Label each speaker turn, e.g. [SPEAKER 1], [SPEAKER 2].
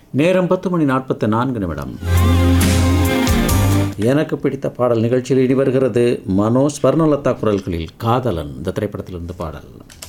[SPEAKER 1] நேரம் 10:44. எனக்கு பிடித்த பாடல் நிகழ்ச்சியில் இனி வருகிறது மனோஜ் ஸ்வர்ணலதா குரல்களில் காதலன் இந்த திரைப்படத்திலிருந்து பாடல்.